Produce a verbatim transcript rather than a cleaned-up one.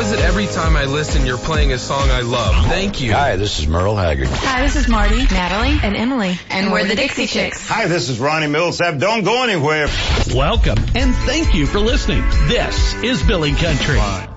is it every time I listen you're playing a song I love? Thank you. Hi, this is Merle Haggard. Hi, this is Marty, Natalie, and Emily. And we're the Dixie Chicks. Hi, this is Ronnie Millsap. Don't go anywhere. Welcome, and thank you for listening. This is Billy Country. Fine.